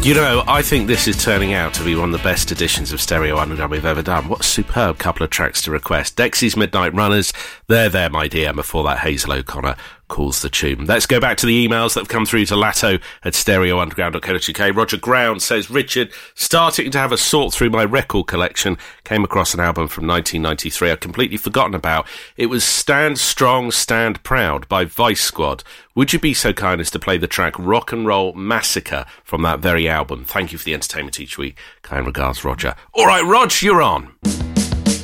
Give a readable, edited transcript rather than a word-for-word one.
You know, I think this is turning out to be one of the best editions of Stereo Underground we've ever done. What a superb couple of tracks to request. Dexy's Midnight Runners, They're There, My Dear. Before that, Hazel O'Connor calls the tune. Let's go back to the emails that have come through to latto@stereounderground.co.uk. Roger Ground says, Richard, starting to have a sort through my record collection, came across an album from 1993 I'd completely forgotten about. It was Stand Strong, Stand Proud by Vice Squad. Would you be so kind as to play the track Rock and Roll Massacre from that very album? Thank you for the entertainment each week. Kind regards, Roger. All right, Rog, you're on.